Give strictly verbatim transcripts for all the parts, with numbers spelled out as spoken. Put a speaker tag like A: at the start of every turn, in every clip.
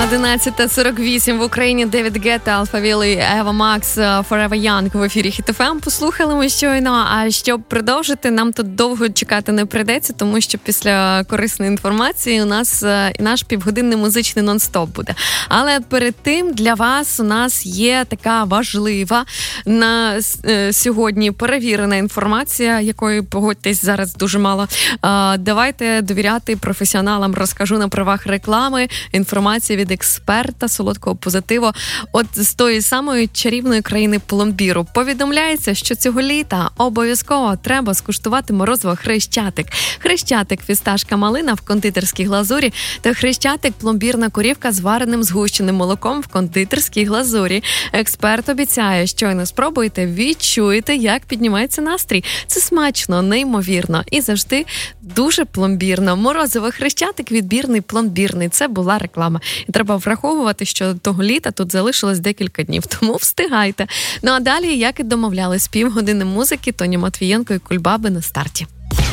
A: одинадцята сорок вісім в Україні. Девід Гетта, Алфа Вілі, Ева Макс, Forever Young в ефірі Хіт еф ем. Послухали ми щойно, а щоб продовжити, нам тут довго чекати не прийдеться, тому що після корисної інформації у нас і наш півгодинний музичний нон-стоп буде. Але перед тим для вас у нас є така важлива на сьогодні перевірена інформація, якої, погодьтесь, зараз дуже мало. Давайте довіряти професіоналам. Розкажу на правах реклами. Інформація від експерта солодкого позитиву от з тої самої чарівної країни пломбіру. Повідомляється, що цього літа обов'язково треба скуштувати морозиво Хрещатик. Хрещатик фісташка малина в кондитерській глазурі та Хрещатик пломбірна корівка з вареним згущеним молоком в кондитерській глазурі. Експерт обіцяє, щойно спробуєте, відчуєте, як піднімається настрій. Це смачно, неймовірно і завжди дуже пломбірно. Морозиво Хрещатик відбірний, пломбірний. Це була реклама. І треба враховувати, що того літа тут залишилось декілька днів, тому встигайте. Ну а далі, як і домовлялись, півгодини музики, Тоні Матвієнко і Кульбаби на старті.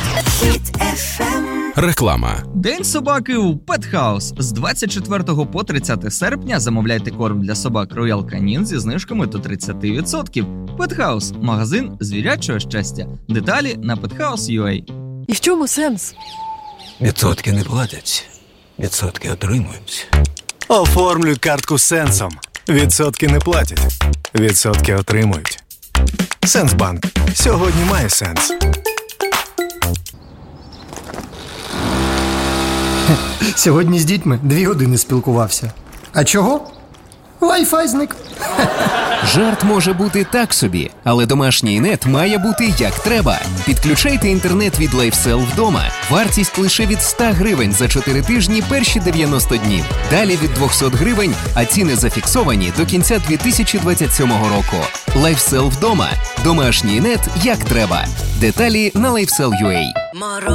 B: Реклама.
C: День собаки у Pet House. З двадцять четвертого по тридцяте серпня замовляйте корм для собак Royal Canin зі знижками до тридцять відсотків. Pet House – магазин звірячого щастя. Деталі на pethouse крапка ю а.
D: І в чому сенс?
E: Відсотки не платять, відсотки отримують.
F: Оформлюй картку з Сенсом. Відсотки не платять, відсотки отримують. Сенсбанк. Сьогодні має сенс.
G: Сьогодні з дітьми дві години спілкувався. А чого? Wi-Fi зник.
B: Жарт може бути так собі, але домашній нет має бути як треба. Підключайте інтернет від LifeSell вдома. Вартість лише від сто гривень за чотири тижні перші дев'яносто днів. Далі від двісті гривень, а ціни зафіксовані до кінця дві тисячі двадцять сьомого року. LifeSell вдома. Домашній нет як треба. Деталі на LifeSell крапка ю а.